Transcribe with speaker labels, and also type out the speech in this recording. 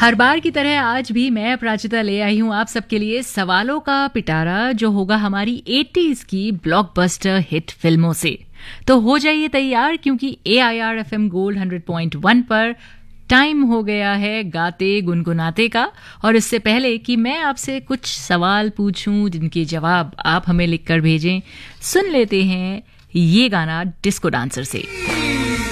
Speaker 1: हर बार की तरह आज भी मैं अपराजिता ले आई हूँ आप सबके लिए सवालों का पिटारा जो होगा हमारी 80s की ब्लॉकबस्टर हिट फिल्मों से। तो हो जाइए तैयार क्योंकि AIR FM गोल्ड 100.1 पर टाइम हो गया है गाते गुनगुनाते का। और इससे पहले कि मैं आपसे कुछ सवाल पूछूं जिनके जवाब आप हमें लिखकर भेजें, सुन लेते हैं ये गाना डिस्को डांसर से।